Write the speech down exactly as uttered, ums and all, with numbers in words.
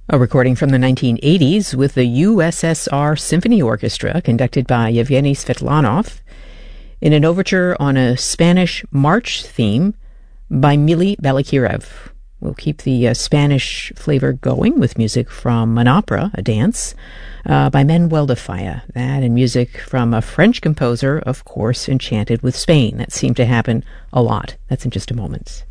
A recording from the nineteen eighties with the U S S R Symphony Orchestra, conducted by Yevgeny Svetlanov, in an overture on a Spanish march theme by Mily Balakirev. We'll keep the uh, Spanish flavor going with music from an opera, a dance, uh, by Manuel de Falla. That and music from a French composer, of course, enchanted with Spain. That seemed to happen a lot. That's in just a moment.